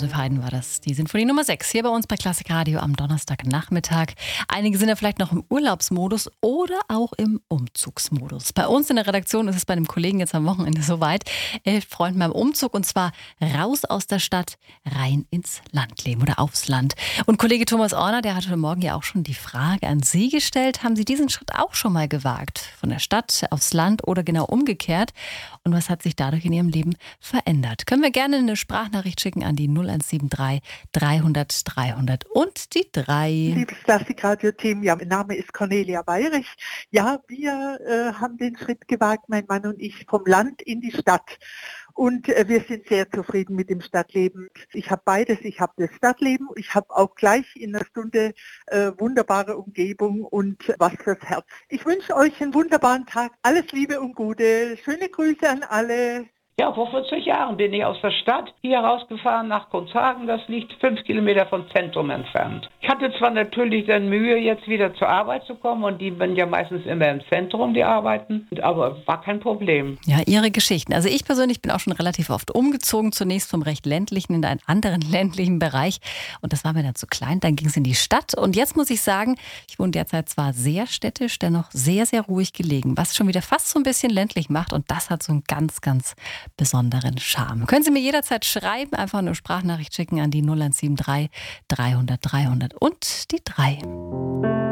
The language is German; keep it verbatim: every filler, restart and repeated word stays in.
Joseph Haydn war das. Die Sinfonie Nummer sechs hier bei uns bei Klassik Radio am Donnerstagnachmittag. Einige sind ja vielleicht noch im Urlaubsmodus oder auch im Umzugsmodus. Bei uns in der Redaktion ist es bei einem Kollegen jetzt am Wochenende soweit. Er hilft Freunden beim Umzug und zwar raus aus der Stadt, rein ins Landleben oder aufs Land. Und Kollege Thomas Orner, der hat heute Morgen ja auch schon die Frage an Sie gestellt. Haben Sie diesen Schritt auch schon mal gewagt? Von der Stadt aufs Land oder genau umgekehrt? Und was hat sich dadurch in Ihrem Leben verändert? Können wir gerne eine Sprachnachricht schicken an die null eins sieben drei dreihundert dreihundert und die drei. Liebes Klassik-Radio-Team, ja, mein Name ist Cornelia Weyrich. Ja, wir äh, haben den Schritt gewagt, mein Mann und ich, vom Land in die Stadt. Und äh, wir sind sehr zufrieden mit dem Stadtleben. Ich habe beides. Ich habe das Stadtleben. Ich habe auch gleich in einer Stunde äh, wunderbare Umgebung und was fürs Herz. Ich wünsche euch einen wunderbaren Tag. Alles Liebe und Gute. Schöne Grüße an alle. Ja, vor vierzig Jahren bin ich aus der Stadt hier rausgefahren nach Kunshagen. Das liegt fünf Kilometer vom Zentrum entfernt. Ich hatte zwar natürlich dann Mühe, jetzt wieder zur Arbeit zu kommen und die sind ja meistens immer im Zentrum, die arbeiten, aber war kein Problem. Ja, Ihre Geschichten. Also ich persönlich bin auch schon relativ oft umgezogen, zunächst vom recht ländlichen in einen anderen ländlichen Bereich und das war mir dann zu klein, dann ging es in die Stadt und jetzt muss ich sagen, ich wohne derzeit zwar sehr städtisch, dennoch sehr, sehr ruhig gelegen, was schon wieder fast so ein bisschen ländlich macht und das hat so einen ganz, ganz besonderen Charme. Können Sie mir jederzeit schreiben, einfach eine Sprachnachricht schicken an die null eins sieben drei dreihundert dreihundert und die drei.